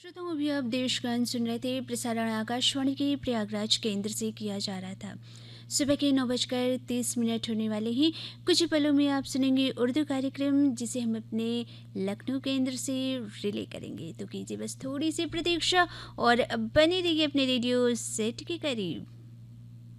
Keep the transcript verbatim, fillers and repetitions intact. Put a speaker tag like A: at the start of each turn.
A: श्रोताओं, अभी आप देशगान सुन रहे थे। प्रसारण आकाशवाणी के प्रयागराज केंद्र से किया जा रहा था। सुबह के नौ बजकर तीस मिनट होने वाले ही कुछ ही पलों में आप सुनेंगे उर्दू कार्यक्रम, जिसे हम अपने लखनऊ केंद्र से रिले करेंगे। तो कीजिए बस थोड़ी सी प्रतीक्षा और बने रहिए अपने रेडियो सेट के करीब।